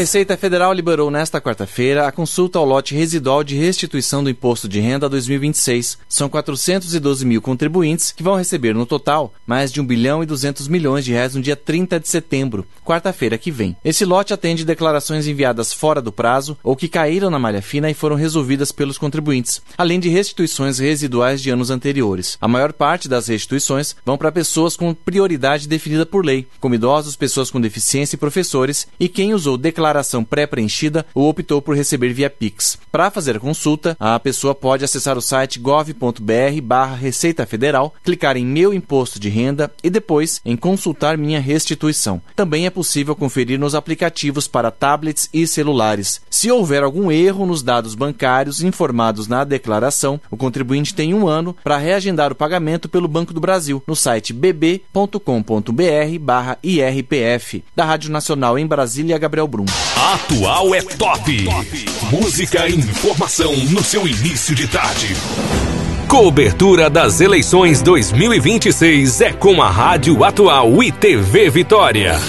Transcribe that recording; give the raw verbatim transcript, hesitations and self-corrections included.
Receita Federal liberou nesta quarta-feira a consulta ao lote residual de restituição do Imposto de Renda dois mil e vinte e seis. São quatrocentos e doze mil contribuintes que vão receber no total mais de um bilhão e duzentos milhões de reais no dia trinta de setembro, quarta-feira que vem. Esse lote atende declarações enviadas fora do prazo ou que caíram na malha fina e foram resolvidas pelos contribuintes, além de restituições residuais de anos anteriores. A maior parte das restituições vão para pessoas com prioridade definida por lei, como idosos, pessoas com deficiência e professores, e quem usou declaração pré-preenchida ou optou por receber via Pix. Para fazer a consulta, a pessoa pode acessar o site gov ponto br barra Receita Federal, clicar em Meu Imposto de Renda e depois em Consultar Minha Restituição. Também é possível conferir nos aplicativos para tablets e celulares. Se houver algum erro nos dados bancários informados na declaração, o contribuinte tem um ano para reagendar o pagamento pelo Banco do Brasil no site b b ponto com ponto br barra I R P F. Da Rádio Nacional em Brasília, Gabriel Brum. Atual é top. Música e informação no seu início de tarde. Cobertura das eleições dois mil e vinte e seis é com a Rádio Atual e T V Vitória.